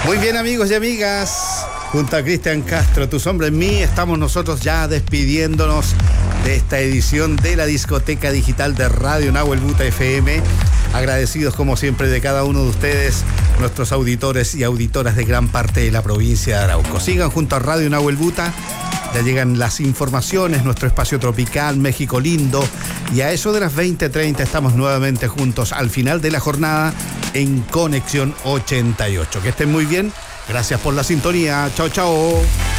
Muy bien, amigos y amigas, junto a Cristian Castro, Tu Sombra en Mí, estamos nosotros ya despidiéndonos de esta edición de la discoteca digital de Radio Nahuel Buta FM. Agradecidos como siempre de cada uno de ustedes, nuestros auditores y auditoras de gran parte de la provincia de Arauco. Sigan junto a Radio Nahuel Buta, ya llegan las informaciones, nuestro espacio tropical, México lindo, y a eso de las 20:30 estamos nuevamente juntos al final de la jornada en Conexión 88. Que estén muy bien, gracias por la sintonía, chao chao.